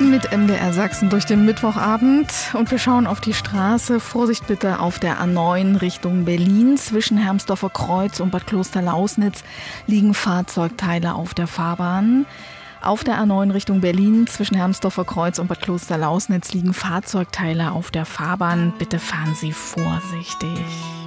Mit MDR Sachsen durch den Mittwochabend und wir schauen auf die Straße. Vorsicht bitte auf der A9 Richtung Berlin. Zwischen Hermsdorfer Kreuz und Bad Klosterlausnitz liegen Fahrzeugteile auf der Fahrbahn. Auf der A9 Richtung Berlin zwischen Hermsdorfer Kreuz und Bad Klosterlausnitz liegen Fahrzeugteile auf der Fahrbahn. Bitte fahren Sie vorsichtig.